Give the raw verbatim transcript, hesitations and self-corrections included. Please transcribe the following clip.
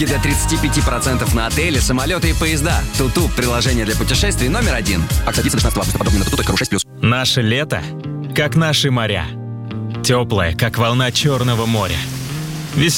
до тридцать пять процентов на отели, самолеты и поезда. Туту – приложение для путешествий номер один. Акция действует до шестнадцатого августа. Подробнее на туту точка ру шесть плюс. Наше лето, как наши моря. Теплое, как волна Черного моря.